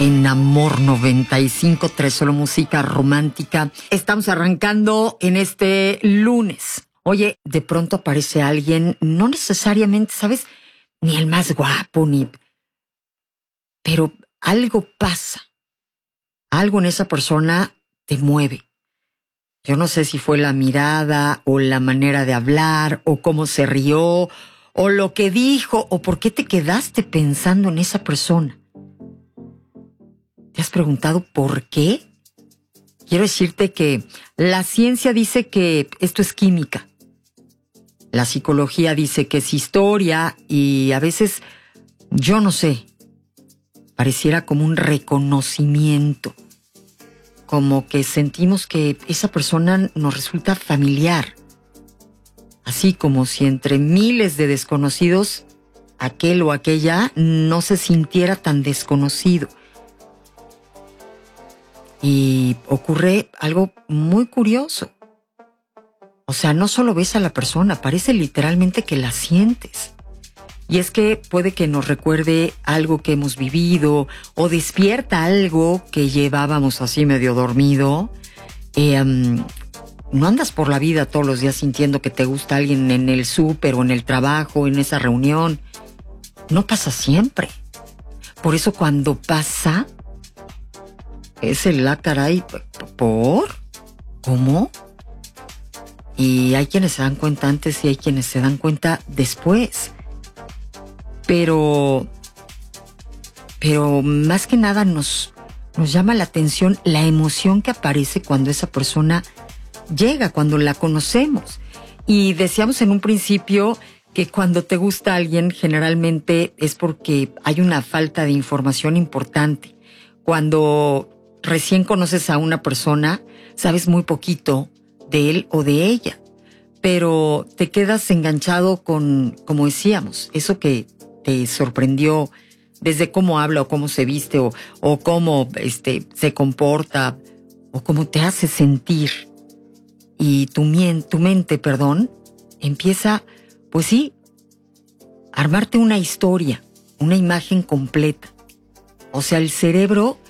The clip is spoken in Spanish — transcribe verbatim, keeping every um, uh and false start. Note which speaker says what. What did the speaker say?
Speaker 1: En Amor noventa y cinco punto tres, solo música romántica. Estamos arrancando en este lunes. Oye, de pronto aparece alguien, no necesariamente, ¿sabes? Ni el más guapo, ni... Pero algo pasa. Algo en esa persona te mueve. Yo no sé si fue la mirada o la manera de hablar o cómo se rió o lo que dijo o por qué te quedaste pensando en esa persona. ¿Te has preguntado por qué? Quiero decirte que la ciencia dice que esto es química. La psicología dice que es historia y a veces, yo no sé, pareciera como un reconocimiento. Como que sentimos que esa persona nos resulta familiar. Así como si entre miles de desconocidos, aquel o aquella no se sintiera tan desconocido. Y ocurre algo muy curioso. O sea, no solo ves a la persona, parece literalmente que la sientes. Y es que puede que nos recuerde algo que hemos vivido o despierta algo que llevábamos así medio dormido. Eh, um, no andas por la vida todos los días sintiendo que te gusta alguien en el súper o en el trabajo, en esa reunión. No pasa siempre. Por eso cuando pasa... Es el la caray, ¿por? ¿Cómo? Y hay quienes se dan cuenta antes y hay quienes se dan cuenta después. Pero, pero más que nada nos, nos llama la atención la emoción que aparece cuando esa persona llega, cuando la conocemos. Y decíamos en un principio que cuando te gusta alguien generalmente es porque hay una falta de información importante. Cuando recién conoces a una persona, sabes muy poquito de él o de ella, pero te quedas enganchado con, como decíamos, eso que te sorprendió desde cómo habla o cómo se viste o, o cómo este, se comporta o cómo te hace sentir. Y tu, mien, tu mente, perdón, empieza, pues sí, a armarte una historia, una imagen completa. O sea, el cerebro